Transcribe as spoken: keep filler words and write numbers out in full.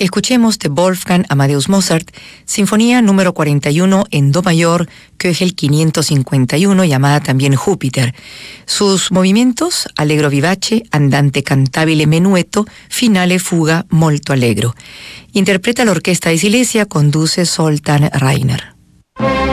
Escuchemos de Wolfgang Amadeus Mozart, Sinfonía número cuarenta y uno en Do mayor, Köchel quinientos cincuenta y uno, llamada también Júpiter. Sus movimientos: allegro vivace, andante cantabile menuetto, finale fuga molto allegro. Interpreta la Orquesta de Silesia, conduce Zoltán Reiner.